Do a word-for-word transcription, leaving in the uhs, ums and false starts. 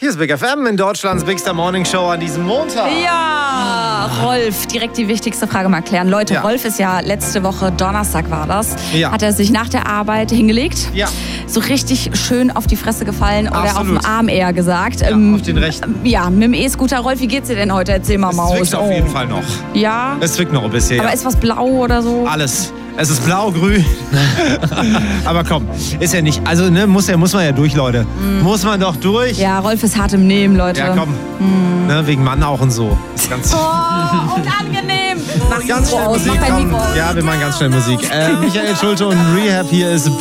Hier ist Big F M in Deutschlands Big Star Morning Show an diesem Montag. Ja, Rolf, direkt die wichtigste Frage mal klären. Leute, Ja. Rolf ist ja letzte Woche, Donnerstag war das, Ja. hat er sich nach der Arbeit hingelegt. Ja. So richtig schön auf die Fresse gefallen oder Absolut. auf den Arm eher gesagt. Ja, auf den rechten. Ja, mit dem E-Scooter. Rolf, wie geht's dir denn heute? Erzähl mal, Es Maus. zwickt auf jeden Fall noch. Ja, Es zwickt noch ein bisschen. aber Ja. ist was blau oder so? Alles. Es ist blau, grün. Aber komm, ist ja nicht. Also, ne, muss, ja, muss man ja durch, Leute. Muss man doch durch. Ja, Rolf ist hart im Nehmen, Leute. Ja, komm. Ne, wegen Mann auch und so. Ist ganz, Oh, unangenehm. Mach ganz Mikro schnell aus, Musik. mach dein Komm. Mikro aus. Ja, wir machen ganz schnell Musik. Äh, Michael Schulte und Rehab, hier ist